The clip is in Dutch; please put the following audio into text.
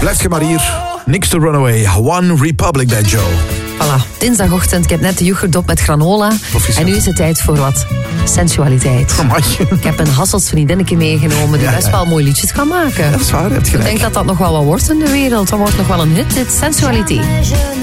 Blijf je maar hier. Niks to run away. One Republic bij Joe. Voilà, dinsdagochtend. Ik heb net de yoghurt op met granola. Proficiat. En nu is het tijd voor wat sensualiteit. Amai. Ik heb een Hassels vriendinnetje meegenomen die best wel mooi liedjes kan maken. Dat is waar, je hebt Ik gelijk. denk dat dat nog wel wat wordt in de wereld. Dat wordt nog wel een hit, dit sensualiteit.